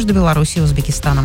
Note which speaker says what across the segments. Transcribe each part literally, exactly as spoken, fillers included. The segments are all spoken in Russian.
Speaker 1: между Беларусью и Узбекистаном.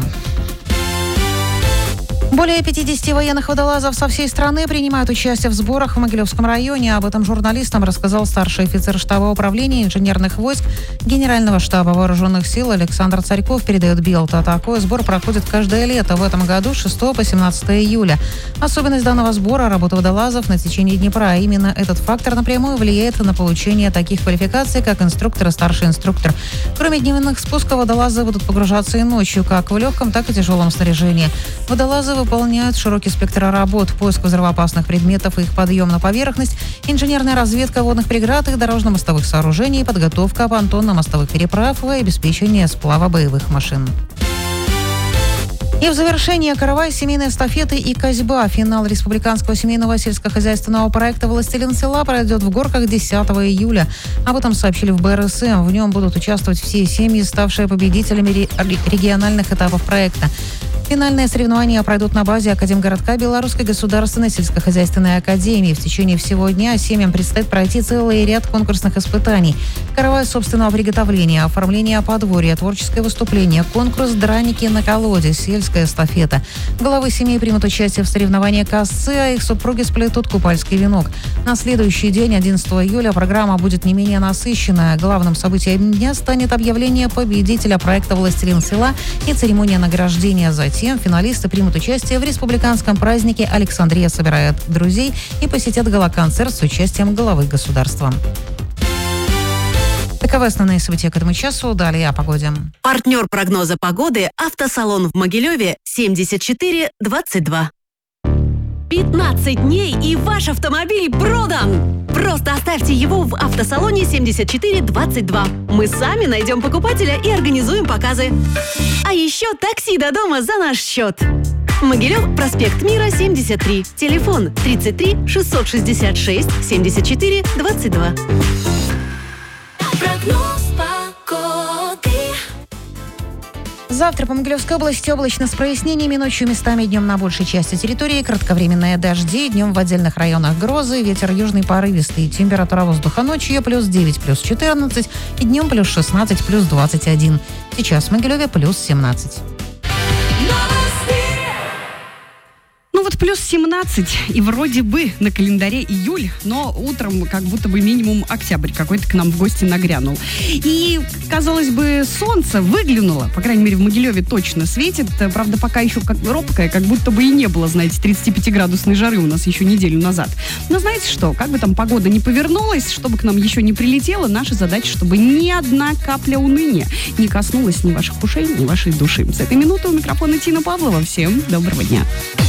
Speaker 1: Более пятидесяти военных водолазов со всей страны принимают участие в сборах в Могилевском районе. Об этом журналистам рассказал старший офицер штаба управления инженерных войск Генерального штаба вооруженных сил Александр Царьков, передает Белта. Такой сбор проходит каждое лето. В этом году с шестого по семнадцатое июля. Особенность данного сбора – работа водолазов на течении Днепра. Именно этот фактор напрямую влияет на получение таких квалификаций, как инструктор и старший инструктор. Кроме дневных спусков, водолазы будут погружаться и ночью, как в легком, так и тяжелом снаряжении. Водолазы выполняют широкий спектр работ: поиск взрывоопасных предметов и их подъем на поверхность, инженерная разведка водных преград и дорожно-мостовых сооружений, подготовка понтонно-мостовых переправ и обеспечение сплава боевых машин. И в завершение каравай семейной эстафеты и козьба. Финал республиканского семейного сельскохозяйственного проекта «Властелин села» пройдет в Горках десятого июля. Об этом сообщили в бэ эр эс эм. В нем будут участвовать все семьи, ставшие победителями региональных этапов проекта. Финальные соревнования пройдут на базе Академгородка Белорусской государственной сельскохозяйственной академии. В течение всего дня семьям предстоит пройти целый ряд конкурсных испытаний. Каравай собственного приготовления, оформление подворья, творческое выступление, конкурс «Драники на колоде», сельская эстафета. Главы семей примут участие в соревновании косцы, а их супруги сплетут купальский венок. На следующий день, одиннадцатого июля, программа будет не менее насыщенная. Главным событием дня станет объявление победителя проекта «Властелин села» и церемония награждения. Затем финалисты примут участие в республиканском празднике «Александрия собирает друзей» и посетят гала-концерт с участием главы государства. Таковы основные события к этому часу. Далее о погоде.
Speaker 2: Партнер прогноза погоды – автосалон в Могилеве семьдесят четыре двадцать два. пятнадцать дней и ваш автомобиль продан! Просто оставьте его в автосалоне семьдесят четыре двадцать два. Мы сами найдем покупателя и организуем показы. А еще такси до дома за наш счет. Могилев, проспект Мира, семьдесят три. Телефон тридцать три шестьсот шестьдесят шесть семьдесят четыре двадцать два.
Speaker 3: Прогноз погоды.
Speaker 1: Завтра по Могилевской области облачно с прояснениями, ночью местами, днем на большей части территории кратковременные дожди, днем в отдельных районах грозы, ветер южный порывистый, температура воздуха ночью плюс девять, плюс четырнадцать, и днем плюс шестнадцать, плюс двадцать один. Сейчас в Могилеве плюс семнадцать.
Speaker 4: Ну вот плюс семнадцать, и вроде бы на календаре июль, но утром как будто бы минимум октябрь какой-то к нам в гости нагрянул. И, казалось бы, солнце выглянуло, по крайней мере в Могилеве точно светит, правда пока еще как робкое, как будто бы и не было, знаете, тридцатипятиградусной жары у нас еще неделю назад. Но знаете что, как бы там погода не повернулась, чтобы к нам еще не прилетело, наша задача, чтобы ни одна капля уныния не коснулась ни ваших ушей, ни вашей души. С этой минуты у микрофона Тина Павлова. Всем доброго дня.